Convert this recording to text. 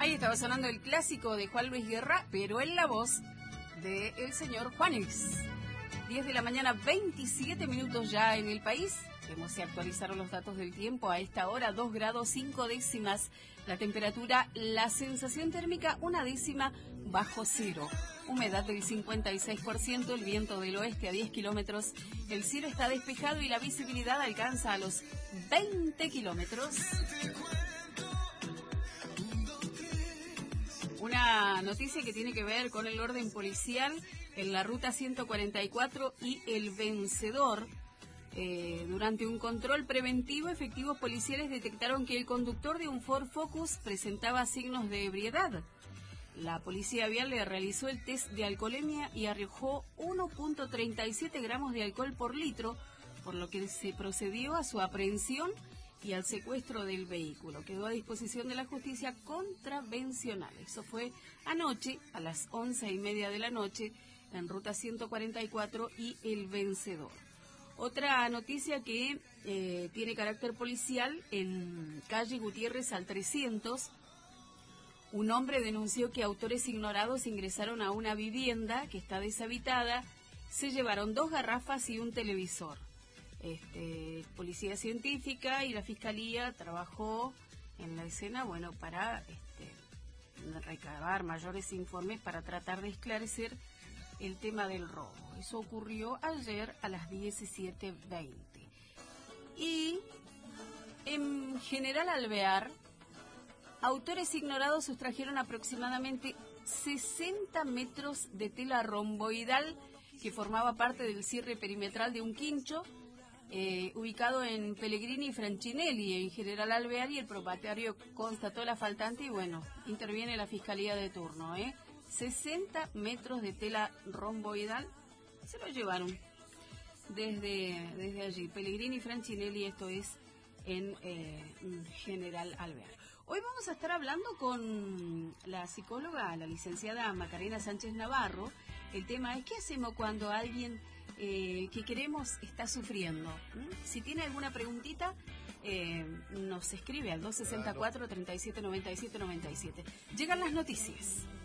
Ahí estaba sonando el clásico de Juan Luis Guerra, pero en la voz del señor Juanes. 10 de la mañana, 27 minutos ya en el país. Se actualizaron los datos del tiempo. A esta hora, 2 grados 5 décimas. La temperatura, la sensación térmica, 1 décima bajo cero. Humedad del 56%, el viento del oeste a 10 kilómetros. El cielo está despejado y la visibilidad alcanza a los 20 kilómetros. Una noticia que tiene que ver con el orden policial en la ruta 144 y El Vencedor. Durante un control preventivo, efectivos policiales detectaron que el conductor de un Ford Focus presentaba signos de ebriedad. La policía vial le realizó el test de alcoholemia y arrojó 1.37 gramos de alcohol por litro, por lo que se procedió a su aprehensión y al secuestro del vehículo. Quedó a disposición de la justicia contravencional. Eso fue anoche a las 11:30 de la noche en ruta 144 y El Vencedor. Otra noticia que tiene carácter policial: en calle Gutiérrez al 300, un hombre denunció que autores ignorados ingresaron a una vivienda que está deshabitada, se llevaron 2 garrafas y un televisor. Policía científica y la fiscalía trabajó en la escena, para recabar mayores informes para tratar de esclarecer el tema del robo. Eso ocurrió ayer a las 17:20. Y en General Alvear, autores ignorados sustrajeron aproximadamente 60 metros de tela romboidal que formaba parte del cierre perimetral de un quincho ubicado en Pellegrini y Francinelli, en General Alvear, y el propietario constató la faltante y interviene la fiscalía de turno. 60 metros de tela romboidal se lo llevaron desde allí. Pellegrini y Francinelli, esto es en General Alvear. Hoy vamos a estar hablando con la psicóloga, la licenciada Macarena Sánchez Navarro. El tema es: ¿qué hacemos cuando alguien que queremos está sufriendo? Si tiene alguna preguntita, nos escribe al 264-3797-97. Llegan las noticias.